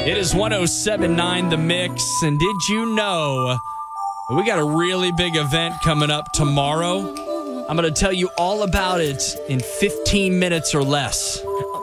It is 107.9 The Mix, and did you know we got a really big event coming up tomorrow? I'm going to tell you all about it in 15 minutes or less.